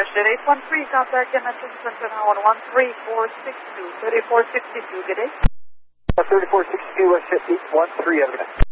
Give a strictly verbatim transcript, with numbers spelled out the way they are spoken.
Westjet eight one three, contact M S N Center now on one three four six two, thirty-four sixty-two, good day. thirty-four sixty-two, Westjet eight one three, have a good night.